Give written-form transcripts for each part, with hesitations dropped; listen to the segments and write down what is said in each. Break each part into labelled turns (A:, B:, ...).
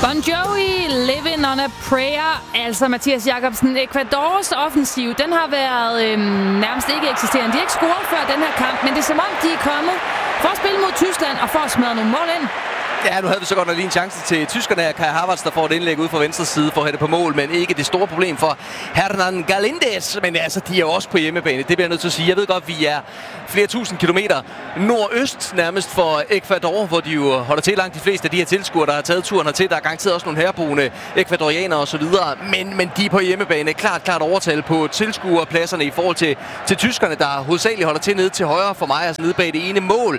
A: Bon Jovi, Living on a Prayer. Altså Mathias Jakobsen, Ecuadors offensiv, den har været nærmest ikke eksisterende. De har ikke scoret før den her kamp, men det er som om, de er kommet for at spille mod Tyskland og for at smadre nogle mål ind.
B: Ja, nu havde vi så godt nok lige en chance til tyskerne her. Kai Havertz, der får et indlæg ud fra venstre side for at have det på mål, men ikke det store problem for Hernan Galíndez. Men altså, de er jo også på hjemmebane. Det bliver jeg nødt til at sige. Jeg ved godt, vi er flere tusind kilometer nordøst nærmest for Ecuador, hvor de jo holder til langt de fleste af de her tilskuere, der har taget turen hertil. Der er garanteret også nogle herboende ecuadorianere og så videre. Men de er på hjemmebane. Klart overtal på tilskuerpladserne i forhold til tyskerne, der hovedsageligt holder til nede til højre for mig, altså nede bag det ene mål.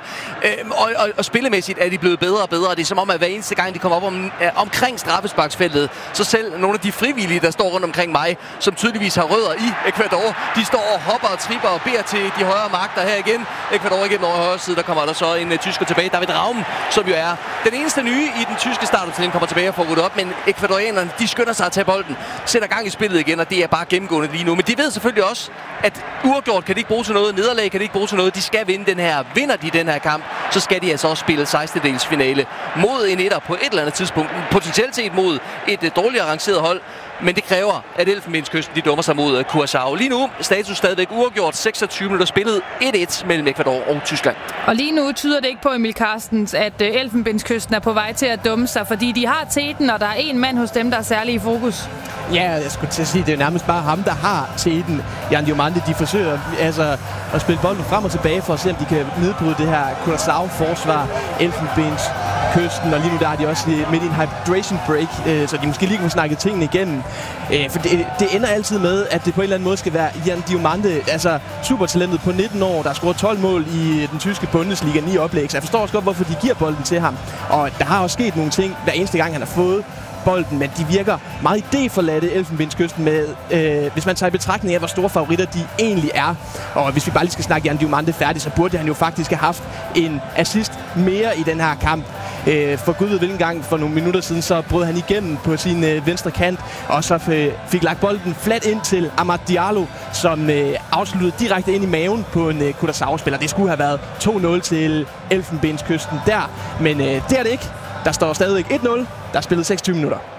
B: Og spillemæssigt er de blevet bedre og bedre. Det er som om, at hver eneste gang, de kommer op omkring straffesparksfeltet, så selv nogle af de frivillige, der står rundt omkring mig, som tydeligvis har rødder i Ecuador, de står og hopper og tripper og beder til de højre magter her igen. Ecuador igen over højre side, der kommer der så en tysker tilbage, David Raum, som jo er den eneste nye i den tyske startopstilling, kommer tilbage og får ryddet op, men ecuadorianerne, de skynder sig at tage bolden, sætter gang i spillet igen, og det er bare gennemgående lige nu. Men de ved selvfølgelig også, at uafgjort kan de ikke bruge til noget, nederlag kan de ikke bruge til noget, de skal vinde den her. Vinder de den her kamp, så skal de altså også spille 16. finale mod en etter på et eller andet tidspunkt. Potentielt set mod et dårligere rangeret hold. Men det kræver, at Elfenbenskysten de dummer sig mod Curaçao. Lige nu status stadigvæk uafgjort. 26 minutter spillet. 1-1 mellem Ecuador og Tyskland.
A: Og lige nu tyder det ikke på, Emil Carstens, at Elfenbenskysten er på vej til at dumme sig, fordi de har teten, og der er en mand hos dem, der er særlig i fokus.
C: Ja, jeg skulle til at sige, det er nærmest bare ham, der har teten. Jan Diomande, de forsøger at spille bolden frem og tilbage for at se, om de kan nedbryde det her Curaçao-forsvar. Elfenbenskysten, og lige nu der er de også midt i en hydration break, så de måske lige kan snakke tingene igennem. For det ender altid med, at det på en eller anden måde skal være Jan Diomande, altså supertalentet på 19 år, der har scoret 12 mål i den tyske Bundesliga 9 oplæg. Så jeg forstår også godt, hvorfor de giver bolden til ham. Og der har også sket nogle ting, hver eneste gang han har fået bolden, men de virker meget idéforladte, Elfenbenskysten, med, hvis man tager i betragtning af, hvor store favoritter de egentlig er. Og hvis vi bare lige skal snakke Jan Diomande færdig, så burde han jo faktisk have haft en assist mere i den her kamp. For gud ved hvilken gang for nogle minutter siden, så brød han igennem på sin venstre kant, og så fik lagt bolden fladt ind til Amad Diallo, som afsluttede direkte ind i maven på en Curaçao-spiller. Det skulle have været 2-0 til Elfenbenskysten der, men det er det ikke. Der står stadigvæk 1-0. Der er spillet 26 minutter.